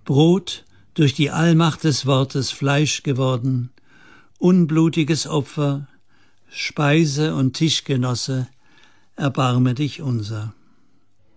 Brot, durch die Allmacht des Wortes Fleisch geworden, unblutiges Opfer, Speise und Tischgenosse, erbarme dich unser.